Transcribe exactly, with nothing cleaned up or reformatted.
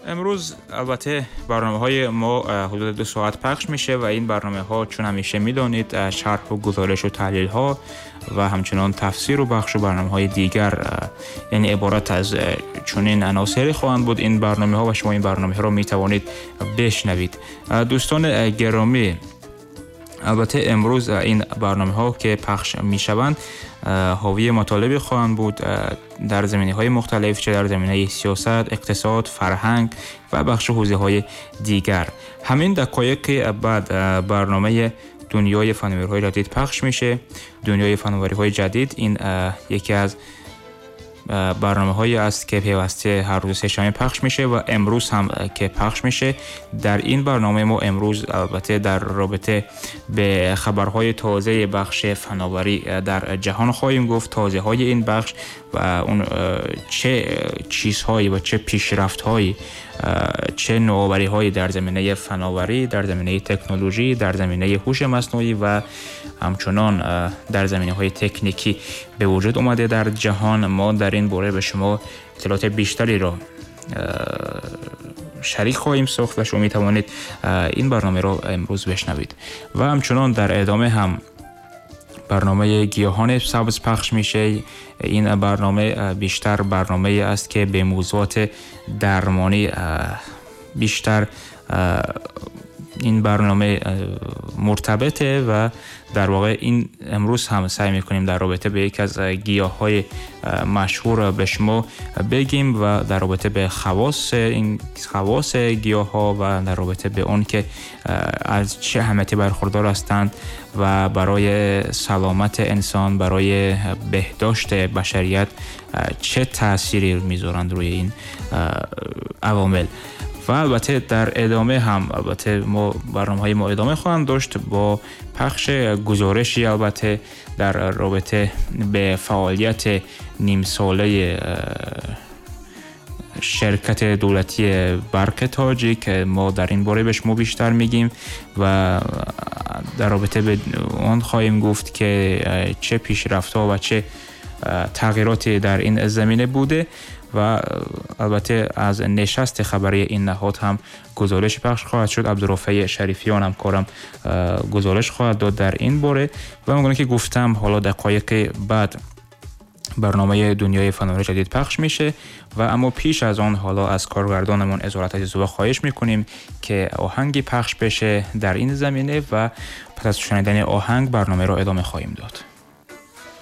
امروز البته برنامه‌های ما حدود دو ساعت پخش میشه و این برنامه‌ها چون همیشه میدونید شرح و گزارش و تحلیل‌ها و همچنان تفسیر و بخش و برنامه‌های دیگر یعنی عبارت از چنین عناصری خواهند بود. این برنامه‌ها و شما این برنامه‌ها رو میتوانید بشنوید. دوستان گرامی، البته امروز این برنامه‌ها که پخش میشوند حاوی مطالبی خواهند بود در زمینه‌های مختلف، چه در زمینه سیاست، اقتصاد، فرهنگ و بخش حوزه‌های دیگر. همین دقایق که بعد برنامه دنیای فناوری‌های جدید پخش میشه. دنیای فناوری‌های جدید این یکی از برنامه‌هایی است که پیوسته هر روز سه‌شنبه پخش میشه و امروز هم که پخش میشه. در این برنامه ما امروز البته در رابطه به خبرهای تازه بخش فناوری در جهان خواهیم گفت، تازه‌های این بخش و اون چه چیزهایی و چه پیشرفت‌هایی، چه نوآوری‌هایی در زمینه فناوری، در زمینه تکنولوژی، در زمینه هوش مصنوعی و همچنان در زمینه‌های تکنیکی به وجود اومده در جهان. ما در این باره به شما اطلاعات بیشتری را شریک خواهیم ساخت و شما می توانید این برنامه را امروز بشنوید. و همچنان در ادامه هم برنامه گیاهان سبز پخش میشه. این برنامه بیشتر برنامه است که به موضوعات درمانی بیشتر این برنامه مرتبطه و در واقع این امروز هم سعی میکنیم در رابطه به یک از گیاهای مشهور به شما بگیم و در رابطه به خواص این خواص گیاه ها و در رابطه به اون که از چه اهمیتی برخوردار هستند و برای سلامت انسان، برای بهداشت بشریت چه تأثیری میذارند روی این عوامل. و البته در ادامه هم البته ما برنامه‌های ما ادامه خواهند داشت با پخش گزارشی البته در رابطه به فعالیت نیم ساله شرکت دولتی برق تاجیک. ما در این باره به شما بیشتر میگیم و در رابطه به اون خواهیم گفت که چه پیشرفت‌ها و چه تغییراتی در این زمینه بوده و البته از نشست خبری این نهاد هم گزارش پخش خواهد شد. عبدالرفیع شریفیان هم کارم گزارش خواهد داد در این باره و همونگونه که گفتم حالا دقایق بعد برنامه دنیای فناوری جدید پخش میشه و اما پیش از آن حالا از کارگردانمون ازارت عزیزوبه خواهش میکنیم که آهنگی پخش بشه در این زمینه و پس از شنیدن آهنگ برنامه را ادامه خواهیم داد.